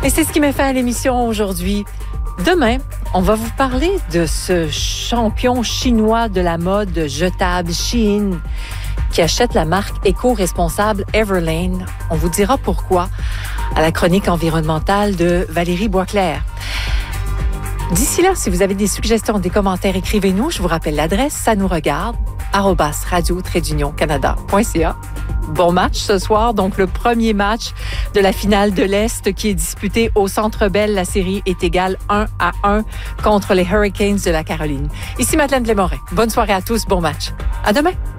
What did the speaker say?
Et c'est ce qui met fin à l'émission aujourd'hui. Demain, on va vous parler de ce champion chinois de la mode jetable Shein qui achète la marque éco-responsable Everlane. On vous dira pourquoi à la chronique environnementale de Valérie Boisclair. D'ici là, si vous avez des suggestions, des commentaires, écrivez-nous. Je vous rappelle l'adresse, ça nous regarde, @radio-canada.ca. Bon match ce soir, donc le premier match de la finale de l'Est qui est disputée au Centre Bell. La série est égale 1-1 contre les Hurricanes de la Caroline. Ici Madeleine Blais-Morin. Bonne soirée à tous, bon match. À demain.